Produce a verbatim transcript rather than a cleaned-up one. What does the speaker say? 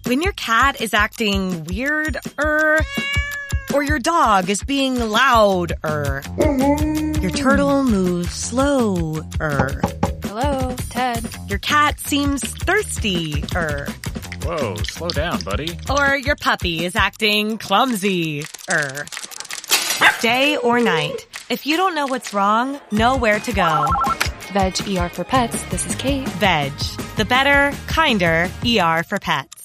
When your cat is acting weird, er, or your dog is being loud, er, your turtle moves slow, er. Hello, Ted. Your cat seems thirsty, er. Whoa, slow down, buddy. Or your puppy is acting clumsy, er. Day or night, if you don't know what's wrong, know where to go. Veg E R for Pets, this is Kate. Veg, the better, kinder E R for pets.